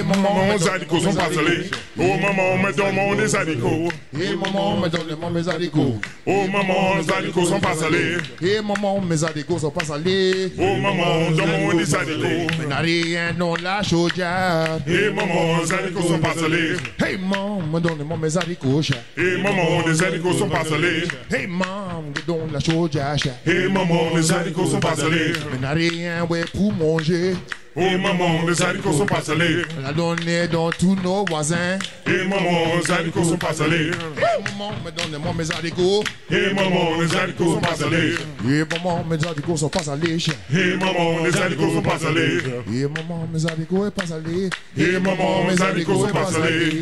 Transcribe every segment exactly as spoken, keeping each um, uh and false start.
Et maman, mes haricots sont pas salés. Oh maman, mets dans mon des haricots. Et maman, mets dans mes haricots. Oh maman, mes haricots sont pas salés. Et maman, mes haricots sont pas salés. Oh maman, dans mon des haricots. Mais n'a rien dans la chaudière. Et maman, mes haricots sont pas salés. Hey maman, donne-moi mes haricots. Et maman, les haricots sont pas salés. Hey maman, donne la chaudière. Et maman, les haricots sont pas salés. Mais n'a rien ouais, pour manger. Oh maman, les haricots sont pas salés. On a donné dans tous nos voisins. Et maman, les haricots sont pas salés. Et maman, me donne-moi mes haricots. Et maman, les haricots sont pas salés. Et maman, mes haricots sont pas salés. Et maman, les haricots sont pas salés. Et maman, mes haricots sont pas salés. Et maman, mes haricots sont pas salés.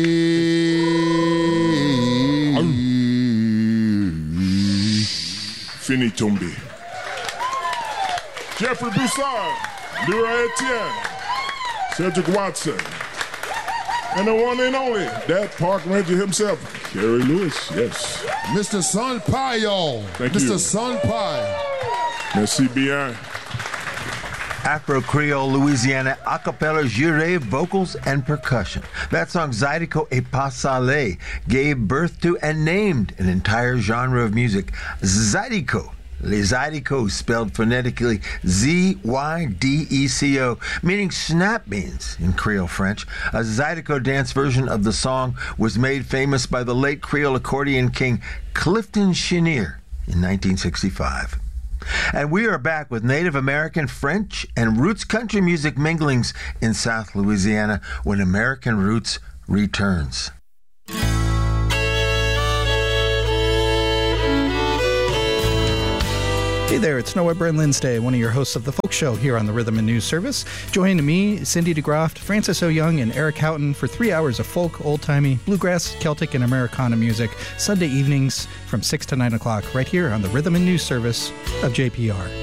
Fini tombé. Jeffrey Broussard, Leroy Etienne, Cedric Watson, and the one and only, that park ranger himself, Kerry Lewis, yes. Mister Sampaio. Thank Mister you. Sampaio. Merci bien. Afro-Creole Louisiana acapella juré vocals and percussion. That song, Zydeco et Pas Salé, gave birth to and named an entire genre of music. Zydeco. Les Zydecos, spelled phonetically Z Y D E C O, meaning snap beans in Creole French. A Zydeco dance version of the song was made famous by the late Creole accordion king Clifton Chenier in nineteen sixty-five. And we are back with Native American, French, and roots country music minglings in South Louisiana when American Roots returns. Hey there, it's Noah Byrne Linsday, one of your hosts of The Folk Show here on the Rhythm and News Service. Joining me, Cindy DeGroft, Francis O'Young, and Eric Houghton for three hours of folk, old-timey, bluegrass, Celtic, and Americana music, Sunday evenings from six to nine o'clock, right here on the Rhythm and News Service of J P R.